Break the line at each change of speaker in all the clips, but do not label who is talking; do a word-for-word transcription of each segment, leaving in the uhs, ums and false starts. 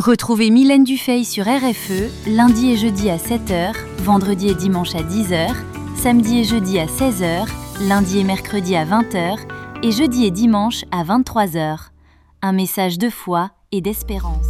Retrouvez Mylène Dufay sur R F E, lundi et jeudi à sept heures, vendredi et dimanche à dix heures, samedi et jeudi à seize heures, lundi et mercredi à vingt heures et jeudi et dimanche à vingt-trois heures. Un message de foi et d'espérance.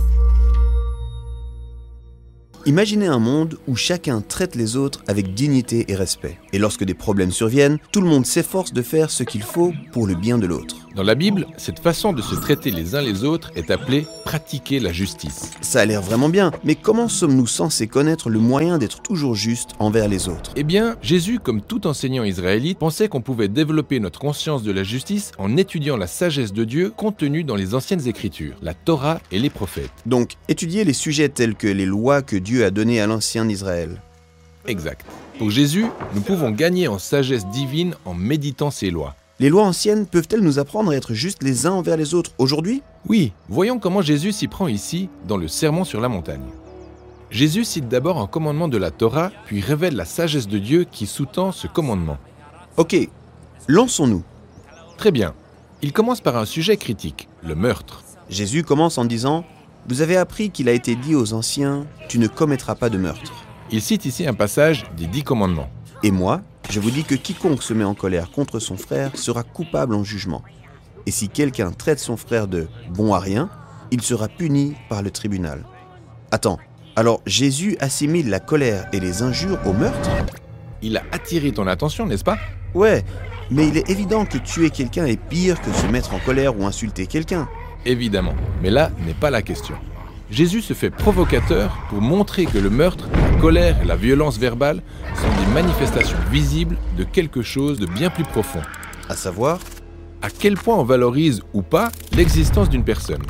Imaginez un monde où chacun traite les autres avec dignité et respect. Et lorsque des problèmes surviennent, tout le monde s'efforce de faire ce qu'il faut pour le bien de l'autre.
Dans la Bible, cette façon de se traiter les uns les autres est appelée « pratiquer la justice ».
Ça a l'air vraiment bien, mais comment sommes-nous censés connaître le moyen d'être toujours juste envers les autres?
Eh bien, Jésus, comme tout enseignant israélite, pensait qu'on pouvait développer notre conscience de la justice en étudiant la sagesse de Dieu contenue dans les anciennes Écritures, la Torah et les prophètes.
Donc, étudier les sujets tels que les lois que Dieu a données à l'ancien Israël.
Exact. Pour Jésus, nous pouvons gagner en sagesse divine en méditant ces lois.
Les lois anciennes peuvent-elles nous apprendre à être justes les uns envers les autres aujourd'hui?
Oui, voyons comment Jésus s'y prend ici, dans le Sermon sur la montagne. Jésus cite d'abord un commandement de la Torah, puis révèle la sagesse de Dieu qui sous-tend ce commandement.
Ok, lançons-nous.
Très bien. Il commence par un sujet critique, le meurtre.
Jésus commence en disant « Vous avez appris qu'il a été dit aux anciens, tu ne commettras pas de meurtre. »
Il cite ici un passage des dix commandements.
Et moi, je vous dis que quiconque se met en colère contre son frère sera coupable en jugement. Et si quelqu'un traite son frère de bon à rien, il sera puni par le tribunal. Attends, alors Jésus assimile la colère et les injures au meurtre?
Il a attiré ton attention, n'est-ce pas?
Ouais, mais il est évident que tuer quelqu'un est pire que se mettre en colère ou insulter quelqu'un.
Évidemment, mais là n'est pas la question. Jésus se fait provocateur pour montrer que le meurtre, la colère et la violence verbale sont des manifestations visibles de quelque chose de bien plus profond.
À savoir,
à quel point on valorise ou pas l'existence d'une personne.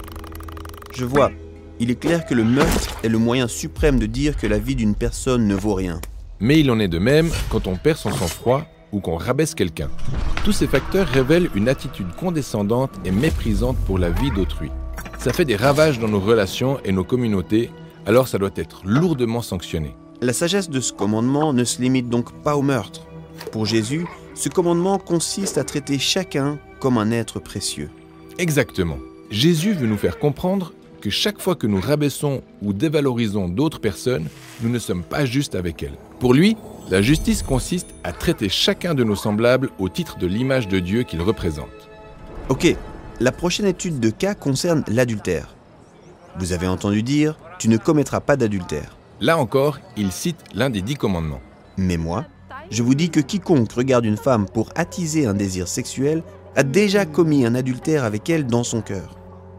Je vois, il est clair que le meurtre est le moyen suprême de dire que la vie d'une personne ne vaut rien.
Mais il en est de même quand on perd son sang-froid ou qu'on rabaisse quelqu'un. Tous ces facteurs révèlent une attitude condescendante et méprisante pour la vie d'autrui. Ça fait des ravages dans nos relations et nos communautés, alors ça doit être lourdement sanctionné.
La sagesse de ce commandement ne se limite donc pas au meurtre. Pour Jésus, ce commandement consiste à traiter chacun comme un être précieux.
Exactement. Jésus veut nous faire comprendre que chaque fois que nous rabaissons ou dévalorisons d'autres personnes, nous ne sommes pas justes avec elles. Pour lui, la justice consiste à traiter chacun de nos semblables au titre de l'image de Dieu qu'il représente.
Ok, la prochaine étude de cas concerne l'adultère. Vous avez entendu dire « tu ne commettras pas d'adultère ».
Là encore, il cite l'un des dix commandements.
Mais moi, je vous dis que quiconque regarde une femme pour attiser un désir sexuel a déjà commis un adultère avec elle dans son cœur.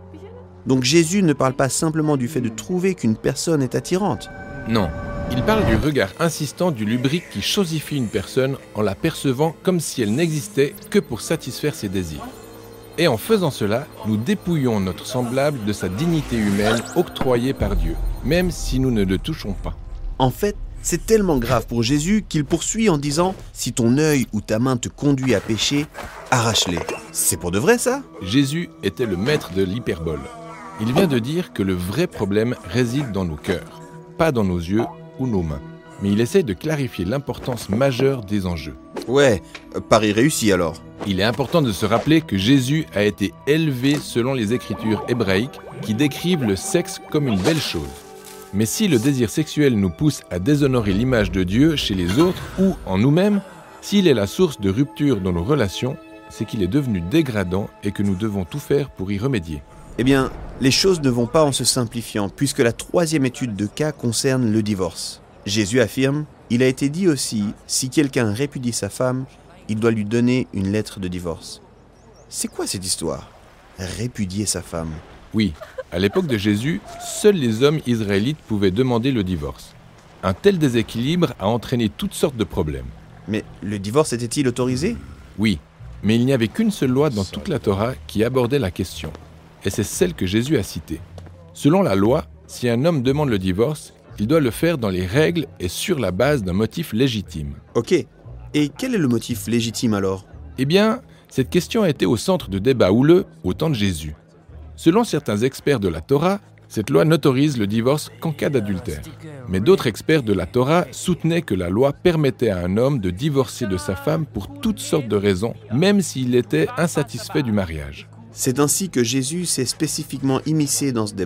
Donc Jésus ne parle pas simplement du fait de trouver qu'une personne est attirante.
Non, il parle du regard insistant du lubrique qui chosifie une personne en la percevant comme si elle n'existait que pour satisfaire ses désirs. Et en faisant cela, nous dépouillons notre semblable de sa dignité humaine octroyée par Dieu, même si nous ne le touchons pas.
En fait, c'est tellement grave pour Jésus qu'il poursuit en disant « Si ton œil ou ta main te conduit à pécher, arrache-les ». C'est pour de vrai ça?
Jésus était le maître de l'hyperbole. Il vient de dire que le vrai problème réside dans nos cœurs, pas dans nos yeux ou nos mains. Mais il essaie de clarifier l'importance majeure des enjeux.
Ouais, euh, pari réussi alors.
Il est important de se rappeler que Jésus a été élevé selon les écritures hébraïques qui décrivent le sexe comme une belle chose. Mais si le désir sexuel nous pousse à déshonorer l'image de Dieu chez les autres ou en nous-mêmes, s'il est la source de rupture dans nos relations, c'est qu'il est devenu dégradant et que nous devons tout faire pour y remédier.
Eh bien, les choses ne vont pas en se simplifiant, puisque la troisième étude de cas concerne le divorce. Jésus affirme, il a été dit aussi, si quelqu'un répudie sa femme, il doit lui donner une lettre de divorce. C'est quoi cette histoire? Répudier sa femme?
Oui, à l'époque de Jésus, seuls les hommes israélites pouvaient demander le divorce. Un tel déséquilibre a entraîné toutes sortes de problèmes.
Mais le divorce était-il autorisé?
Oui, mais il n'y avait qu'une seule loi dans toute la Torah qui abordait la question. Et c'est celle que Jésus a citée. Selon la loi, si un homme demande le divorce, il doit le faire dans les règles et sur la base d'un motif légitime.
Ok. Et quel est le motif légitime alors?
Eh bien, cette question a été au centre de débats houleux au temps de Jésus. Selon certains experts de la Torah, cette loi n'autorise le divorce qu'en cas d'adultère. Mais d'autres experts de la Torah soutenaient que la loi permettait à un homme de divorcer de sa femme pour toutes sortes de raisons, même s'il était insatisfait du mariage.
C'est ainsi que Jésus s'est spécifiquement immiscé dans ce débat.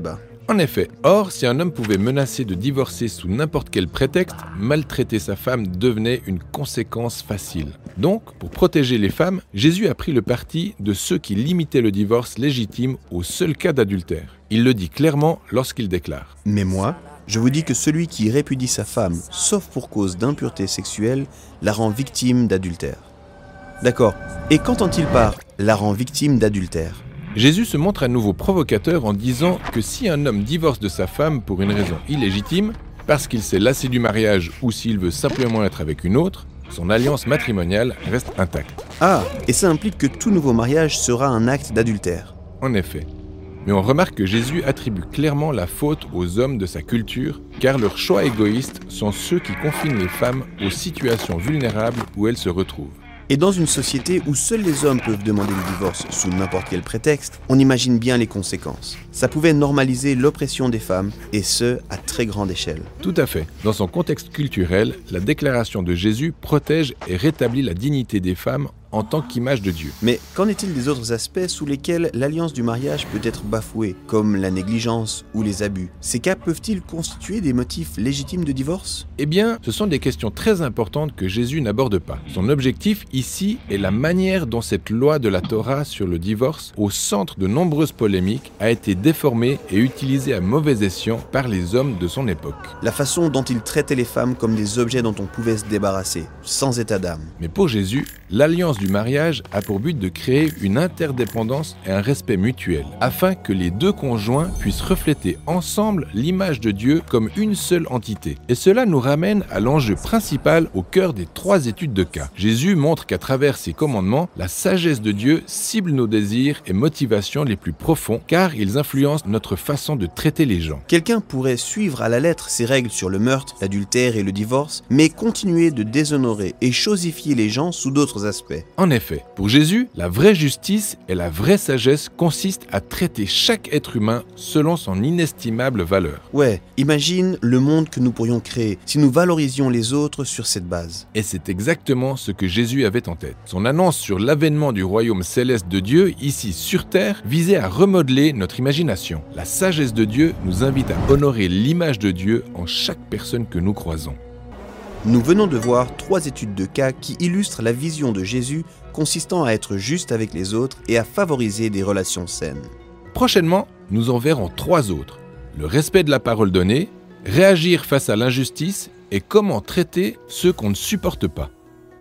En effet, or, si un homme pouvait menacer de divorcer sous n'importe quel prétexte, maltraiter sa femme devenait une conséquence facile. Donc, pour protéger les femmes, Jésus a pris le parti de ceux qui limitaient le divorce légitime au seul cas d'adultère. Il le dit clairement lorsqu'il déclare «
Mais moi, je vous dis que celui qui répudie sa femme, sauf pour cause d'impureté sexuelle, la rend victime d'adultère. » D'accord. Et qu'entend-il par « la rend victime d'adultère » ?
Jésus se montre à nouveau provocateur en disant que si un homme divorce de sa femme pour une raison illégitime, parce qu'il s'est lassé du mariage ou s'il veut simplement être avec une autre, son alliance matrimoniale reste intacte.
Ah, et ça implique que tout nouveau mariage sera un acte d'adultère.
En effet. Mais on remarque que Jésus attribue clairement la faute aux hommes de sa culture, car leurs choix égoïstes sont ceux qui confinent les femmes aux situations vulnérables où elles se retrouvent.
Et dans une société où seuls les hommes peuvent demander le divorce sous n'importe quel prétexte, on imagine bien les conséquences. Ça pouvait normaliser l'oppression des femmes, et ce, à très grande échelle.
Tout à fait. Dans son contexte culturel, la déclaration de Jésus protège et rétablit la dignité des femmes en tant qu'image de Dieu.
Mais qu'en est-il des autres aspects sous lesquels l'alliance du mariage peut être bafouée, comme la négligence ou les abus ? Ces cas peuvent-ils constituer des motifs légitimes de divorce ?
Eh bien, ce sont des questions très importantes que Jésus n'aborde pas. Son objectif ici est la manière dont cette loi de la Torah sur le divorce, au centre de nombreuses polémiques, a été déformée et utilisée à mauvais escient par les hommes de son époque.
La façon dont ils traitaient les femmes comme des objets dont on pouvait se débarrasser, sans état d'âme.
Mais pour Jésus, l'alliance du mariage a pour but de créer une interdépendance et un respect mutuel, afin que les deux conjoints puissent refléter ensemble l'image de Dieu comme une seule entité. Et cela nous ramène à l'enjeu principal au cœur des trois études de cas. Jésus montre qu'à travers ses commandements, la sagesse de Dieu cible nos désirs et motivations les plus profonds, car ils influencent notre façon de traiter les gens.
Quelqu'un pourrait suivre à la lettre ces règles sur le meurtre, l'adultère et le divorce, mais continuer de déshonorer et chosifier les gens sous d'autres aspects.
En effet, pour Jésus, la vraie justice et la vraie sagesse consistent à traiter chaque être humain selon son inestimable valeur.
Ouais, imagine le monde que nous pourrions créer si nous valorisions les autres sur cette base.
Et c'est exactement ce que Jésus avait en tête. Son annonce sur l'avènement du royaume céleste de Dieu, ici sur terre, visait à remodeler notre imagination. La sagesse de Dieu nous invite à honorer l'image de Dieu en chaque personne que nous croisons.
Nous venons de voir trois études de cas qui illustrent la vision de Jésus consistant à être juste avec les autres et à favoriser des relations saines.
Prochainement, nous en verrons trois autres. Le respect de la parole donnée, réagir face à l'injustice et comment traiter ceux qu'on ne supporte pas.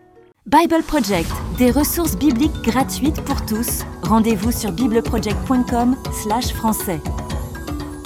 Bible Project, des ressources bibliques gratuites pour tous. Rendez-vous sur bibleproject point com slash français.